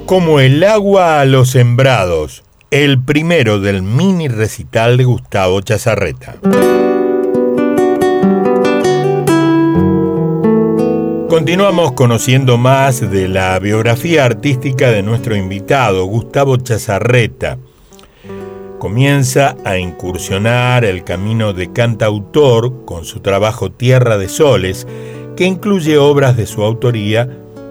Como el agua a los sembrados, el primero del mini recital de Gustavo Chazarreta. Continuamos conociendo más de la biografía artística de nuestro invitado, Gustavo Chazarreta. Comienza a incursionar el camino de cantautor con su trabajo Tierra de Soles, que incluye obras de su autoría,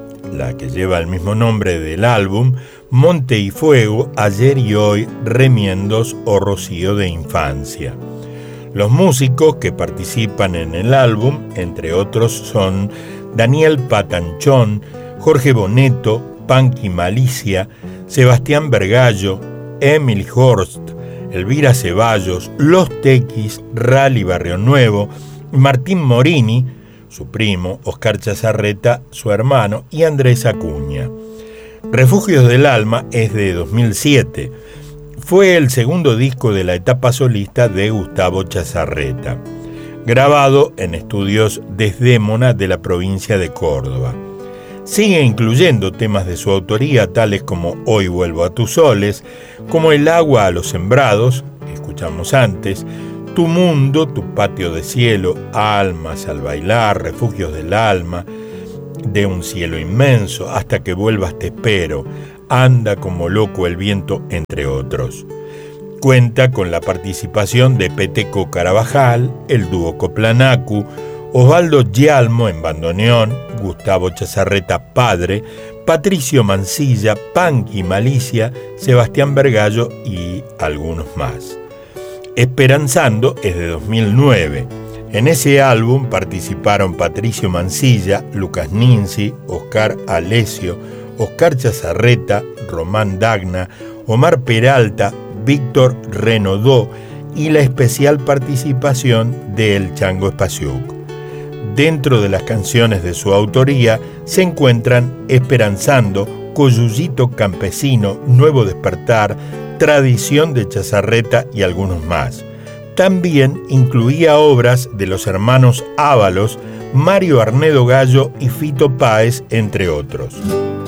la que lleva el mismo nombre del álbum, Monte y Fuego, Ayer y Hoy, Remiendos o Rocío de Infancia. Los músicos que participan en el álbum, entre otros, son Daniel Patanchón, Jorge Boneto, Panky Malicia, Sebastián Vergallo, Emily Horst, Elvira Ceballos, Los Tequis, Rally Barrio Nuevo, Martín Morini, su primo, Oscar Chazarreta, su hermano, y Andrés Acuña. Refugios del Alma es de 2007. Fue el segundo disco de la etapa solista de Gustavo Chazarreta, grabado en estudios Desdémona de la provincia de Córdoba. Sigue incluyendo temas de su autoría, tales como Hoy vuelvo a tus soles, como El agua a los sembrados, que escuchamos antes, Tu mundo, tu patio de cielo, Almas al bailar, Refugios del alma, De un cielo inmenso, Hasta que vuelvas te espero, Anda como loco el viento, entre otros. Cuenta con la participación de Peteco Carabajal, el dúo Coplanacu, Osvaldo Gialmo en bandoneón, Gustavo Chazarreta padre, Patricio Mancilla, Panky Malicia, Sebastián Vergallo y algunos más. Esperanzando es de 2009. En ese álbum participaron Patricio Mancilla, Lucas Ninzi, Oscar Alesio, Oscar Chazarreta, Román Dagna, Omar Peralta, Víctor Renaudot y la especial participación de El Chango Espasiuk. Dentro de las canciones de su autoría se encuentran Esperanzando, Coyullito Campesino, Nuevo Despertar, Tradición de Chazarreta y algunos más. También incluía obras de los hermanos Ábalos, Mario Arnedo Gallo y Fito Páez, entre otros.